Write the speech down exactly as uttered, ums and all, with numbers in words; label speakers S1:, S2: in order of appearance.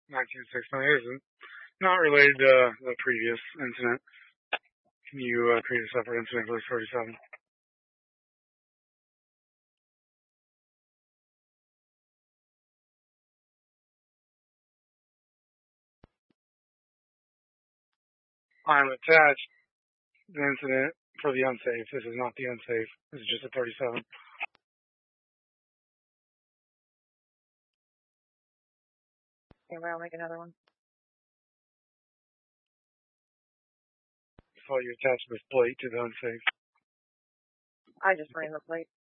S1: nineteen six twenty-eight. Not related to the previous incident. Can you uh, create a separate incident for this thirty-seven? I'm attached the incident for the unsafe. This is not the unsafe. This is just a thirty-seven.
S2: Okay, I'll make another one.
S1: So you attach this plate to the unsafe.
S2: I just ran the plate.